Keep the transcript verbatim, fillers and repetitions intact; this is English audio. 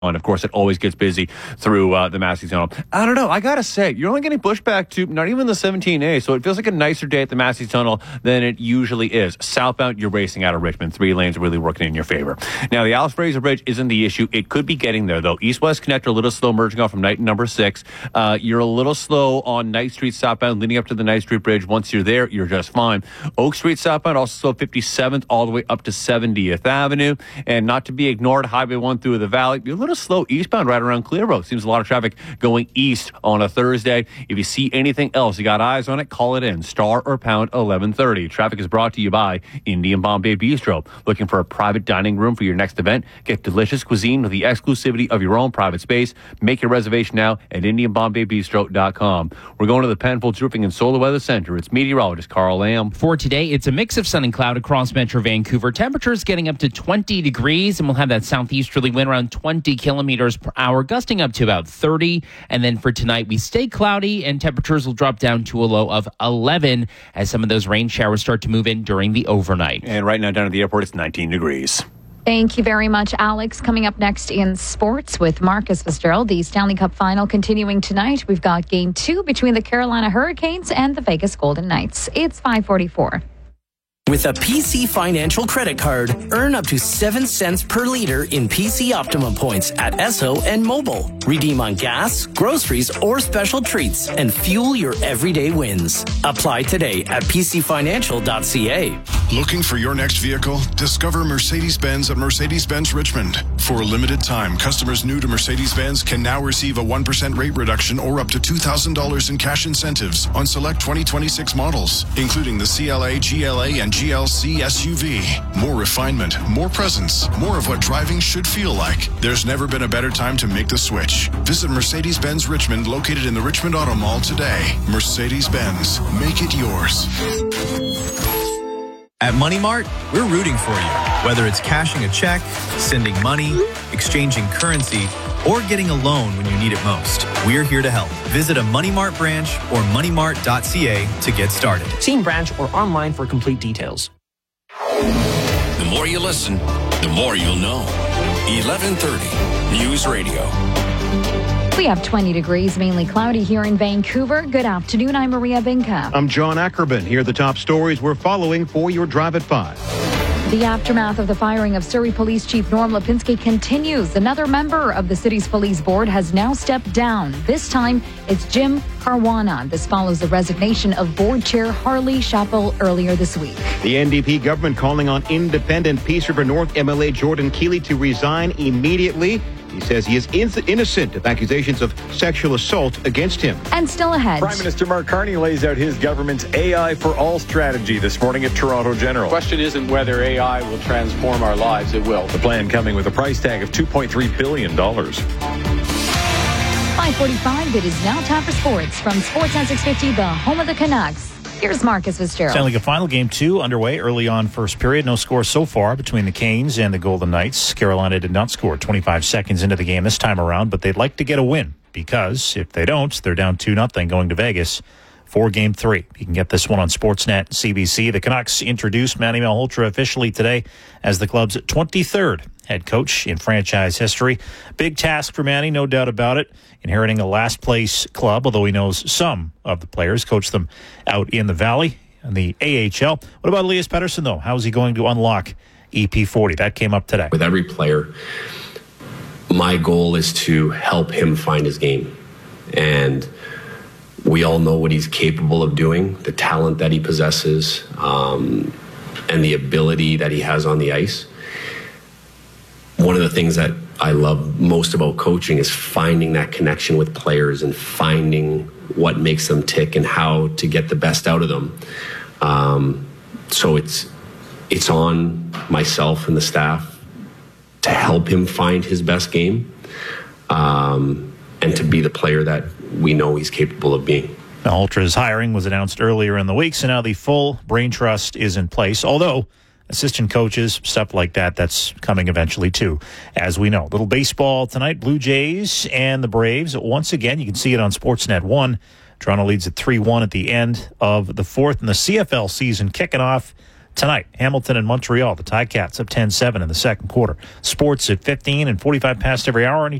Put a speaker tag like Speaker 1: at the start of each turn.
Speaker 1: And of course, it always gets busy through uh, the Massey Tunnel. I don't know. I got to say, you're only getting pushed back to not even the seventeen A, so it feels like a nicer day at the Massey Tunnel than it usually is. Southbound, you're racing out of Richmond. Three lanes are really working in your favor. Now, the Alice Fraser Bridge isn't the issue. It could be getting there, though. East-West Connector, a little slow merging off from Knight number six. Uh, you're a little slow on Knight Street southbound, leading up to the Knight Street Bridge. Once you're there, you're just fine. Oak Street southbound, also slow fifty-seventh all the way up to seventieth Avenue. And not to be ignored, Highway one through the Valley. You're a little slow eastbound right around Clear Road. Seems a lot of traffic going east on a Thursday. If you see anything else, you got eyes on it, call it in. Star or pound eleven thirty. Traffic is brought to you by Indian Bombay Bistro. Looking for a private dining room for your next event? Get delicious cuisine with the exclusivity of your own private space. Make your reservation now at indian bombay bistro dot com. We're going to the Penfolds Roofing and Solar Weather Center. It's meteorologist Carl Lamb.
Speaker 2: For today, it's a mix of sun and cloud across Metro Vancouver. Temperatures getting up to twenty degrees, and we'll have that southeasterly wind around twenty kilometers per hour, gusting up to about thirty. And then for tonight, we stay cloudy, and temperatures will drop down to a low of eleven as some of those rain showers start to move in during the overnight.
Speaker 1: And right now down at the airport, it's nineteen degrees.
Speaker 3: Thank you very much, Alex. Coming up next in sports with Marcus Fitzgerald, the Stanley Cup Final continuing tonight. We've got game two between the Carolina Hurricanes and the Vegas Golden Knights. It's five forty-four.
Speaker 4: With a P C Financial credit card, earn up to seven cents per liter in P C Optimum points at Esso and Mobile. Redeem on gas, groceries, or special treats and fuel your everyday wins. Apply today at p c financial dot c a.
Speaker 5: Looking for your next vehicle? Discover Mercedes-Benz at Mercedes-Benz Richmond. For a limited time, customers new to Mercedes-Benz can now receive a one percent rate reduction or up to two thousand dollars in cash incentives on select twenty twenty-six models, including the C L A, G L A, and G L C S U V. More refinement, more presence, more of what driving should feel like. There's never been a better time to make the switch. Visit Mercedes-Benz Richmond, located in the Richmond Auto Mall today. Mercedes-Benz, make it yours.
Speaker 6: At Money Mart, we're rooting for you. Whether it's cashing a check, sending money, exchanging currency, or getting a loan when you need it most, we're here to help. Visit a Money Mart branch or money mart dot c a to get started.
Speaker 7: See branch or online for complete details.
Speaker 8: The more you listen, the more you'll know. eleven thirty News Radio.
Speaker 3: We have twenty degrees, mainly cloudy here in Vancouver. Good afternoon. I'm Maria Binka.
Speaker 9: I'm John Ackerman. Here are the top stories we're following for your Drive at five.
Speaker 3: The aftermath of the firing of Surrey Police Chief Norm Lipinski continues. Another member of the city's police board has now stepped down. This time, it's Jim Caruana. This follows the resignation of board chair Harley Chappell earlier this week.
Speaker 9: The N D P government calling on independent Peace River North M L A Jordan Keeley to resign immediately. He says he is in- innocent of accusations of sexual assault against him.
Speaker 3: And still ahead,
Speaker 10: Prime Minister Mark Carney lays out his government's A I for All strategy this morning at Toronto General.
Speaker 11: The question isn't whether A I will transform our lives. It will.
Speaker 10: The plan coming with a price tag of two point three billion dollars.
Speaker 3: five forty-five, it is now time for sports. From Sportsnet six fifty, the home of the Canucks. Here's Marcus Fitzgerald.
Speaker 12: Stanley Cup Final Game two underway early on first period. No score so far between the Canes and the Golden Knights. Carolina did not score twenty-five seconds into the game this time around, but they'd like to get a win because if they don't, they're down two nothing going to Vegas for Game three. You can get this one on Sportsnet C B C. The Canucks introduced Manny Malhotra officially today as the club's twenty-third head coach in franchise history. Big task for Manny, no doubt about it. Inheriting a last-place club, although he knows some of the players, coached them out in the Valley and the A H L. What about Elias Pettersson, though? How is he going to unlock E P forty? That came up today.
Speaker 13: With every player, my goal is to help him find his game. And we all know what he's capable of doing, the talent that he possesses, um, and the ability that he has on the ice. One of the things that I love most about coaching is finding that connection with players and finding what makes them tick and how to get the best out of them. Um, so it's it's on myself and the staff to help him find his best game um, and to be the player that we know he's capable of being.
Speaker 12: Malhotra's hiring was announced earlier in the week, so now the full brain trust is in place, although assistant coaches, stuff like that, that's coming eventually too, as we know. Little baseball tonight, Blue Jays and the Braves. Once again, you can see it on Sportsnet one. Toronto leads at three one at the end of the fourth, and the C F L season kicking off Tonight, Hamilton and Montreal, the Ticats up ten seven in the second quarter. Sports at fifteen and forty-five past every hour.